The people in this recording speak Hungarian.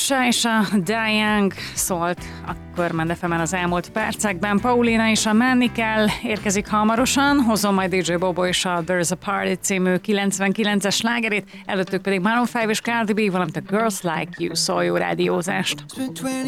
Kesha és a Die Young szólt a Körmend FM-en az elmúlt percekben. Paulina és a Menni kell érkezik hamarosan, hozom majd DJ Bobo és a There's a Party című 99-es slágerét, előttük pedig Maroon 5 és Cardi B, valamint a Girls Like You. Szól jó rádiózást!